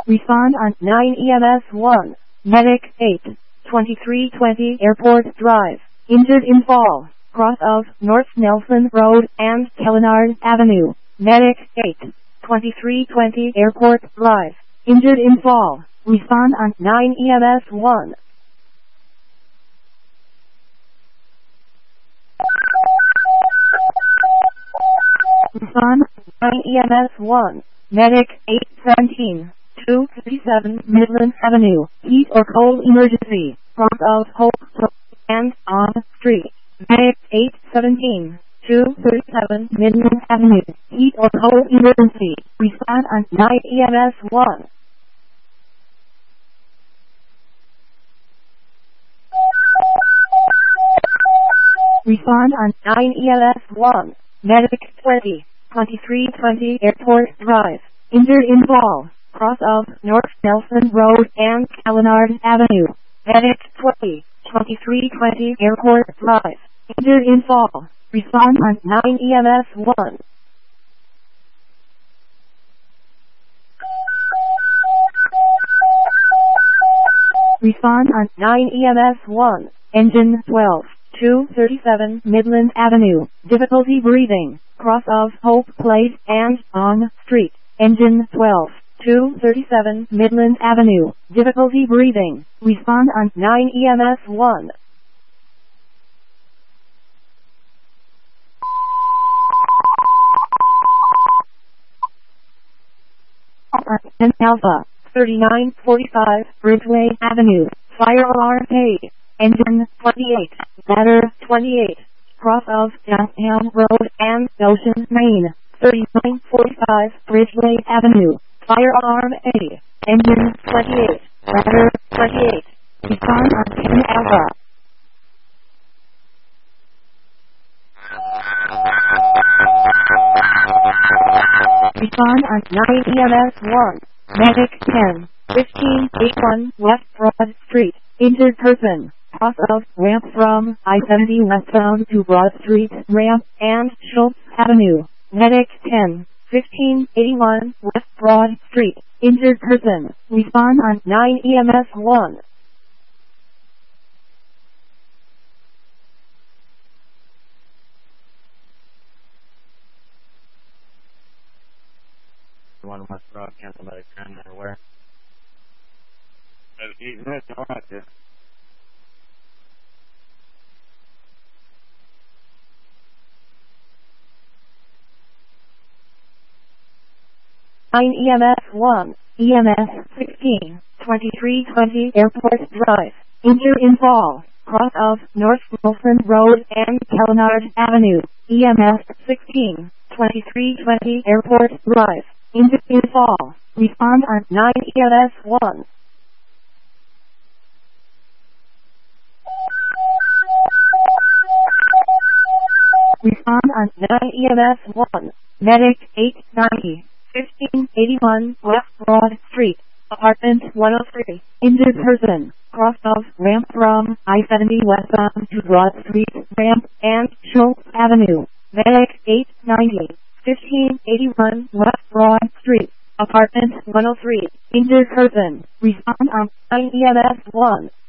Respond on 9 EMS 1. Medic 8. 2320 Airport Drive. Injured in fall. Cross of North Nelson Road and Kellenard Avenue. Medic 8. 2320 Airport Drive. Injured in fall. Respond on 9 EMS 1. Respond 9 EMS 1. Medic 817. 257 Midland Avenue. Heat or cold emergency. Cross of Hope and on street. Medic 817. 237 Midland Avenue. Heat or cold emergency. Respond on 9 EMS 1. Respond on 9 EMS 1. Medic 20. 2320 Airport Drive. Injured in fall. Cross of North Nelson Road and Kellenard Avenue. Medic 20. 2320 Airport Drive. Injured in fall. Respond on 9 EMS 1. Respond on 9 EMS 1. Engine 12. 237 Midland Avenue. Difficulty breathing. Cross of Hope Place and on street. Engine 12. 237 Midland Avenue. Difficulty breathing. Respond on 9 EMS 1. Alpha. 3945 Bridgeway Avenue. Fire alarm paid. Engine 28. Ladder 28. Cross of Downtown Road and Ocean, Maine. 3945 Bridgeway Avenue. Fire alarm A. Engine 28. Ladder 28. Respond on 10 Alpha. Respond on 9 EMS 1. Medic 10. 1581 West Broad Street. Injured person. Cross of ramp from I-70 westbound to Broad Street ramp and Schultz Avenue. Medic 10. 1581 West Broad Street. Injured person. Respond on 9 EMS 1. One West Broad, cancel medic 10, or where? 8 minutes, alright, yeah. EMS 1. EMS 16. 2320 Airport Drive. Injured in fall. Cross of North Wilson Road and Kellenard Avenue. EMS 16. 2320 Airport Drive. Injured in fall. Respond on 9 EMS 1. Respond on 9 EMS 1. Medic 890. 1581 West Broad Street. Apartment 103. Injured person. Cross of ramp from I-70 westbound to Broad Street ramp and Schultz Avenue. Medic 890. 1581 West Broad Street. Apartment 103. Injured person. Respond on 9 EMS 1.